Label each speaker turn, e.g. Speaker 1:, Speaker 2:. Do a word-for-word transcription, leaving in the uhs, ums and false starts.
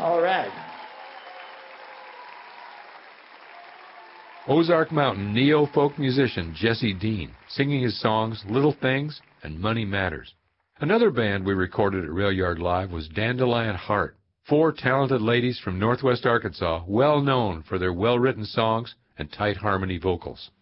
Speaker 1: All right.
Speaker 2: Ozark Mountain neo-folk musician Jesse Dean, singing his songs Little Things and Money Matters. Another band we recorded at Rail Yard Live was Dandelion Heart, four talented ladies from Northwest Arkansas, well known for their well-written songs and tight harmony vocals.